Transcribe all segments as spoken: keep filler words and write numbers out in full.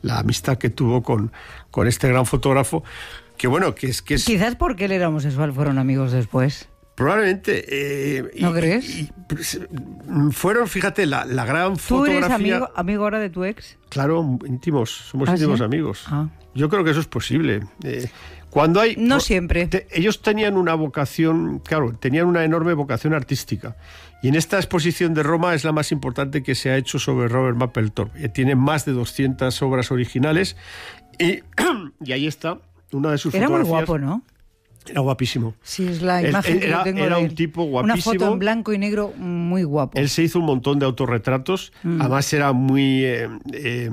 la amistad que tuvo con, con este gran fotógrafo, que bueno, que es que es... Quizás porque él era homosexual fueron amigos después. Probablemente. Eh, ¿No y, crees? Y, y, fueron, fíjate, la, la gran ¿Tú fotografía... eres amigo, amigo ahora de tu ex? Claro, íntimos, somos ¿Ah, íntimos sí? amigos. Ah. Yo creo que eso es posible. Eh, cuando hay... No siempre. Te, ellos tenían una vocación, claro, tenían una enorme vocación artística. Y en esta exposición de Roma es la más importante que se ha hecho sobre Robert Mapplethorpe. Tiene más de doscientas obras originales y, y ahí está una de sus Era fotografías. Era muy guapo, ¿no? Era guapísimo. Sí, es la imagen él, que era, yo tengo Era de un él. tipo guapísimo. Una foto en blanco y negro muy guapo. Él se hizo un montón de autorretratos. Mm. Además era muy... Eh, eh,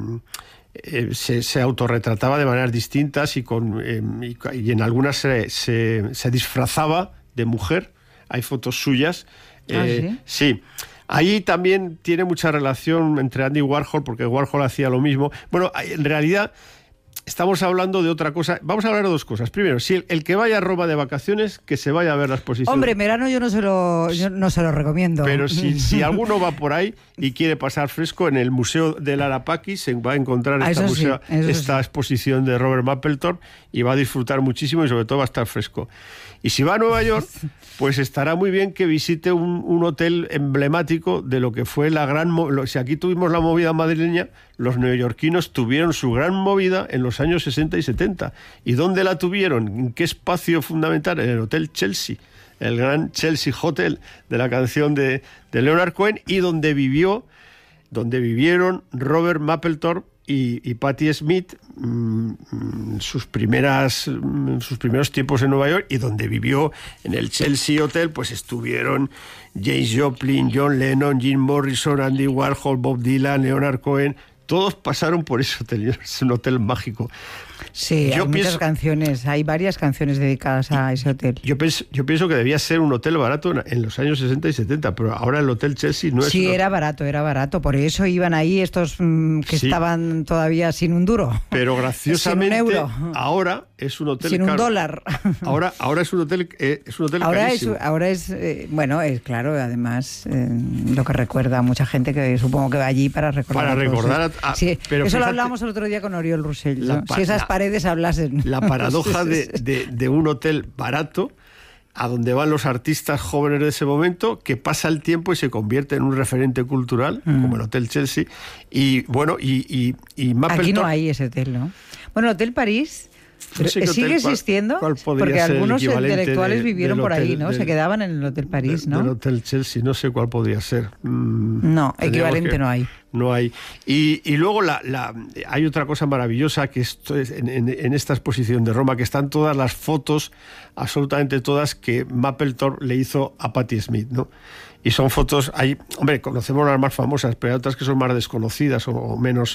eh, se, se autorretrataba de maneras distintas y, con, eh, y, y en algunas se, se, se disfrazaba de mujer. Hay fotos suyas. ¿Ah, eh, sí? Sí. Ahí también tiene mucha relación entre Andy Warhol, porque Warhol hacía lo mismo. Bueno, en realidad... Estamos hablando de otra cosa. Vamos a hablar de dos cosas. Primero, si el, el que vaya a Roma de vacaciones, que se vaya a ver la exposición. Hombre, en verano yo no se lo, yo no se lo recomiendo. Pero si, si alguno va por ahí y quiere pasar fresco, en el Museo del Arapaki se va a encontrar esta, museo, sí, esta sí. exposición de Robert Mapplethorpe y va a disfrutar muchísimo y sobre todo va a estar fresco. Y si va a Nueva York, pues estará muy bien que visite un, un hotel emblemático de lo que fue la gran... Si aquí tuvimos la movida madrileña, los neoyorquinos tuvieron su gran movida en los años sesenta y setenta. ¿Y dónde la tuvieron? ¿En qué espacio fundamental? En el Hotel Chelsea, el gran Chelsea Hotel de la canción de, de Leonard Cohen, y donde vivió, donde vivieron Robert Mapplethorpe y, y Patti Smith mmm, sus primeras mmm, sus primeros tiempos en Nueva York, y donde vivió en el Chelsea Hotel pues estuvieron James Joplin, John Lennon, Jim Morrison, Andy Warhol, Bob Dylan, Leonard Cohen. Todos pasaron por ese hotel. Es un hotel mágico. Sí, yo hay pienso, muchas canciones, hay varias canciones dedicadas a ese hotel. Yo pienso, yo pienso que debía ser un hotel barato en, en los años sesenta y setenta, pero ahora el Hotel Chelsea no es... Sí, un... era barato, era barato. Por eso iban ahí estos mmm, que sí. estaban todavía sin un duro. Pero graciosamente, sin un euro. Ahora es un hotel sin caro. un dólar. Ahora, ahora es un hotel, eh, es un hotel ahora carísimo. Es, ahora es, eh, bueno, es claro, además, eh, lo que recuerda a mucha gente que supongo que va allí para recordar. Para recordar a, a, sí, pero eso fíjate, lo hablamos el otro día con Oriol Rossell. La, si esas la, paredes hablasen. La paradoja de, de, de un hotel barato a donde van los artistas jóvenes de ese momento, que pasa el tiempo y se convierte en un referente cultural, mm. como el Hotel Chelsea. Y bueno, y, y, y aquí no hay ese hotel, ¿no? Bueno, el Hotel París... Pero no sé ¿sigue hotel, existiendo? ¿cuál, cuál porque algunos intelectuales de, vivieron por hotel, ahí, ¿no? Del, se quedaban en el Hotel París, de, ¿no? Del Hotel Chelsea, no sé cuál podría ser. Mm, no, equivalente que, no hay. No hay. Y, y luego la, la, hay otra cosa maravillosa que esto es en, en, en esta exposición de Roma, que están todas las fotos, absolutamente todas, que Mapplethorpe le hizo a Patti Smith, ¿no? Y son fotos, hay, hombre, conocemos las más famosas, pero hay otras que son más desconocidas o menos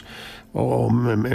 o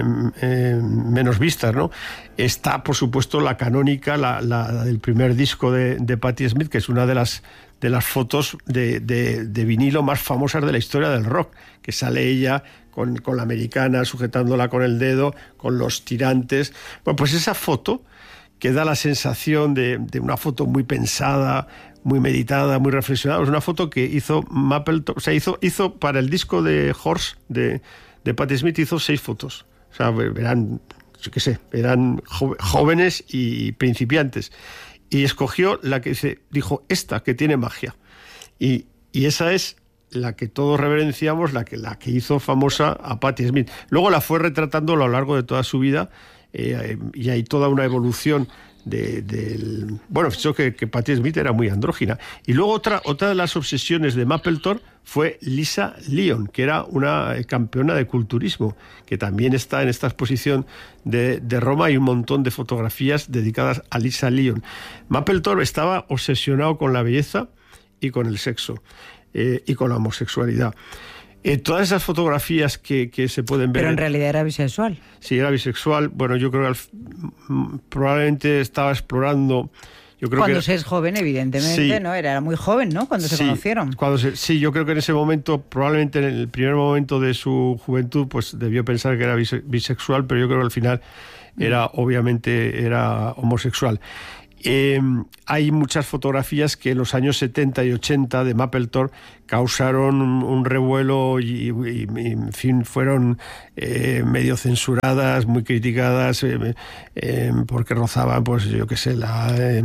eh, menos vistas, ¿no? Está, por supuesto, la canónica, la, la del primer disco de, de Patti Smith, que es una de las de las fotos de, de, de vinilo más famosas de la historia del rock, que sale ella con, con la americana sujetándola con el dedo, con los tirantes. Bueno, pues esa foto que da la sensación de, de una foto muy pensada, muy meditada, muy reflexionada. Es una foto que hizo Mapplethorpe, o sea, hizo, hizo para el disco de Horse de, de Patti Smith, hizo seis fotos. O sea, eran, yo qué sé, eran jóvenes y principiantes. Y escogió la que se dijo, esta que tiene magia. Y, y esa es la que todos reverenciamos, la que, la que hizo famosa a Patti Smith. Luego la fue retratando a lo largo de toda su vida, eh, y hay toda una evolución de, del... Bueno, yo que, que Patti Smith era muy andrógina. Y luego otra, otra de las obsesiones de Mapplethorpe fue Lisa Lyon, que era una campeona de culturismo, que también está en esta exposición de, de Roma. Hay un montón de fotografías dedicadas a Lisa Lyon. Mapplethorpe estaba obsesionado con la belleza y con el sexo, eh, y con la homosexualidad. Eh, todas esas fotografías que, que se pueden ver... Pero en realidad era bisexual. Sí, era bisexual. Bueno, yo creo que al, probablemente estaba explorando... Yo creo cuando que, se es joven, evidentemente, sí. ¿no? Era muy joven, ¿no? Cuando se sí, conocieron. Cuando se, sí, yo creo que en ese momento, probablemente en el primer momento de su juventud, pues debió pensar que era bise, bisexual, pero yo creo que al final era, obviamente, era homosexual. Eh, hay muchas fotografías que en los años setenta y ochenta de Mapplethorpe causaron un, un revuelo y, y, y, en fin, fueron eh, medio censuradas, muy criticadas, eh, eh, porque rozaban, pues yo qué sé, la, eh,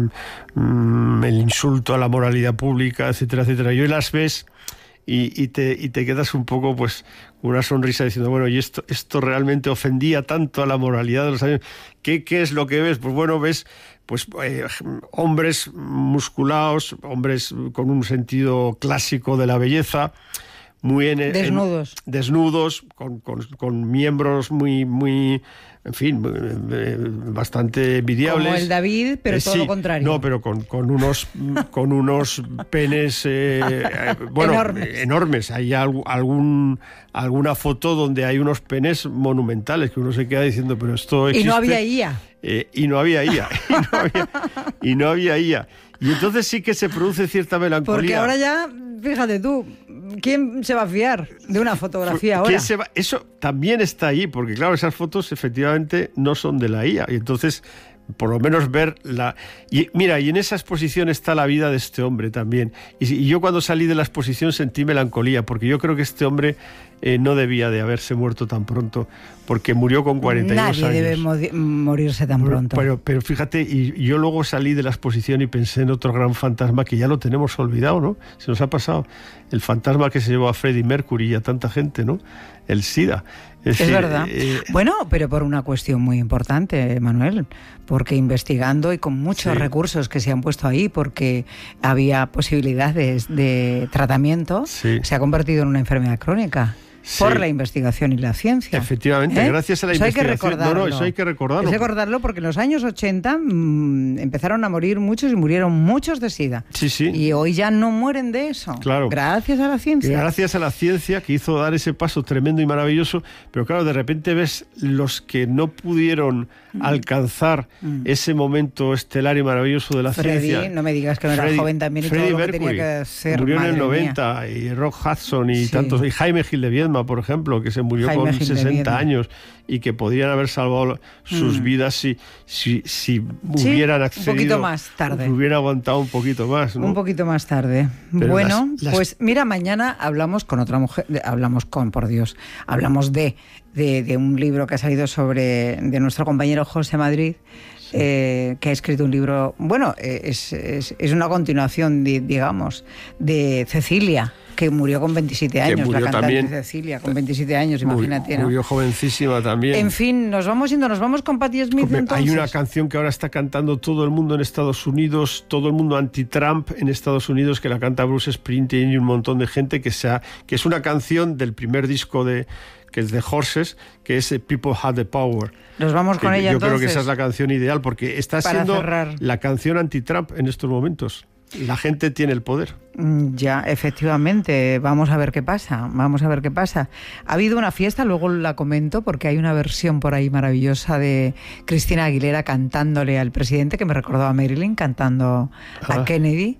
mm, el insulto a la moralidad pública, etcétera, etcétera. Y hoy las ves y, y, te, y te quedas un poco, pues, con una sonrisa diciendo, bueno, ¿y esto, esto realmente ofendía tanto a la moralidad de los años? ¿Qué, qué es lo que ves? Pues bueno, ves pues eh, hombres musculados, hombres con un sentido clásico de la belleza, muy en, desnudos, en, desnudos, con, con, con miembros muy, muy, en fin, eh, bastante envidiables. Como el David, pero eh, todo sí, lo contrario. No, pero con, con unos, con unos penes, eh, eh, bueno, enormes. enormes. Hay algún, alguna foto donde hay unos penes monumentales que uno se queda diciendo, pero esto existe. Y no había I A. Eh, y no había I A. Y no había, y no había I A. Y entonces sí que se produce cierta melancolía. Porque ahora ya, fíjate tú, ¿quién se va a fiar de una fotografía ahora? ¿Quién se va? Eso también está ahí, porque claro, esas fotos efectivamente no son de la I A. Y entonces, por lo menos ver la... Y mira, y en esa exposición está la vida de este hombre también. Y, y yo cuando salí de la exposición sentí melancolía, porque yo creo que este hombre eh, no debía de haberse muerto tan pronto, porque murió con cuarenta y dos años. Nadie debe mo- morirse tan pronto. Pero, pero fíjate, y, y yo luego salí de la exposición y pensé en otro gran fantasma que ya lo tenemos olvidado, ¿no? Se nos ha pasado. El fantasma que se llevó a Freddie Mercury y a tanta gente, ¿no? El SIDA. Es, es decir, verdad. Eh, bueno, pero por una cuestión muy importante, Manuel, porque investigando y con muchos sí. recursos que se han puesto ahí, porque había posibilidades de tratamiento, sí. se ha convertido en una enfermedad crónica. Sí. Por la investigación y la ciencia. Efectivamente, ¿eh? Gracias a la eso investigación. Hay que recordarlo. No, no, eso hay que recordarlo. Hay que recordarlo porque en los años ochenta mmm, empezaron a morir muchos y murieron muchos de SIDA. Sí, sí. Y hoy ya no mueren de eso. Claro. Gracias a la ciencia. Gracias a la ciencia que hizo dar ese paso tremendo y maravilloso. Pero claro, de repente ves los que no pudieron mm. alcanzar mm. ese momento estelar y maravilloso de la Freddy, ciencia. no me digas que no era Freddy, joven también y Freddie todo Mercury, lo que tenía que hacer. Murió en el noventa, mía. y Rock Hudson y sí. tantos. Y Jaime Gil de Viedma, por ejemplo, que se murió Jaime con Gil sesenta años y que podrían haber salvado sus mm. vidas si, si, si sí, hubieran accedido. Un poquito más tarde. Hubiera aguantado un poquito más, ¿no? Un poquito más tarde. Pero bueno, las, las... pues mira, mañana hablamos con otra mujer, hablamos con, por Dios, hablamos de, de, de un libro que ha salido sobre, de nuestro compañero José Madrid, sí. eh, que ha escrito un libro, bueno, es, es, es una continuación, de, digamos, de Cecilia, que murió con veintisiete años, la cantante también, Cecilia, con veintisiete años, imagínate, ¿no? Murió jovencísima también. En fin, nos vamos yendo, nos vamos con Patti Smith. Hombre, entonces. Hay una canción que ahora está cantando todo el mundo en Estados Unidos, todo el mundo anti-Trump en Estados Unidos, que la canta Bruce Springsteen y un montón de gente, que, sea, que es una canción del primer disco de que es de Horses, que es People Have the Power. Nos vamos con que ella yo entonces. Yo creo que esa es la canción ideal, porque está siendo cerrar. la canción anti-Trump en estos momentos. La gente tiene el poder. Ya, efectivamente. Vamos a ver qué pasa. Vamos a ver qué pasa. Ha habido una fiesta, luego la comento, porque hay una versión por ahí maravillosa de Cristina Aguilera cantándole al presidente, que me recordó a Marilyn cantando ah. a Kennedy.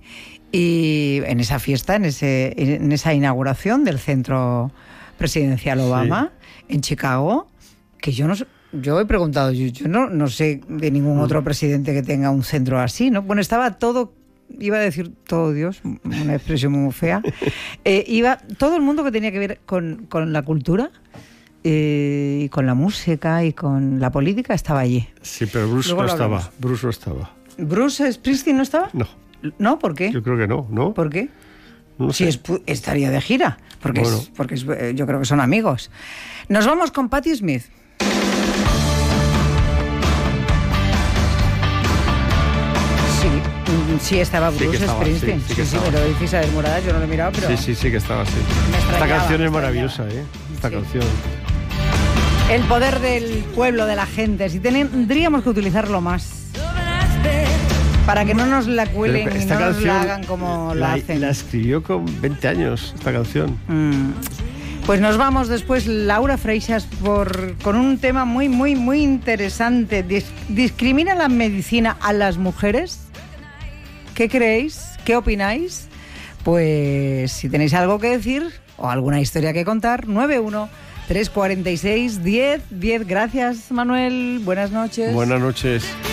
Y en esa fiesta, en, ese, en esa inauguración del centro presidencial Obama, sí. en Chicago, que yo no sé. Yo he preguntado, yo, yo no, no sé de ningún otro presidente que tenga un centro así, ¿no? Bueno, estaba todo... Iba a decir todo Dios, una expresión muy fea. Eh, iba todo el mundo que tenía que ver con, con la cultura eh, y con la música y con la política estaba allí. Sí, pero Bruce Luego no estaba. Hablamos. Bruce no estaba. ¿Bruce Springsteen no estaba? No. ¿No? ¿Por qué? Yo creo que no, ¿no? ¿Por qué? No sé. Si es, estaría de gira, porque, bueno. es, porque es, yo creo que son amigos. Nos vamos con Patti Smith. Sí, estaba Bruce sí estaba, Springsteen. Sí, sí, sí, sí, me lo dice Isabel Moradas, yo no lo he mirado, pero... Sí, sí, sí que estaba, sí. Esta canción es maravillosa, ¿eh? Esta sí. canción. El poder del pueblo, de la gente. Si tendríamos que utilizarlo más. Para que no nos la cuelen y no nos la hagan como la, la hacen. La escribió con veinte años, esta canción. Mm. Pues nos vamos después, Laura Freixas, por, con un tema muy, muy, muy interesante. Dis- ¿Discrimina la medicina a las mujeres? ¿Qué creéis? ¿Qué opináis? Pues si tenéis algo que decir o alguna historia que contar, nueve uno tres cuatro seis diez diez. Gracias, Manuel. Buenas noches. Buenas noches.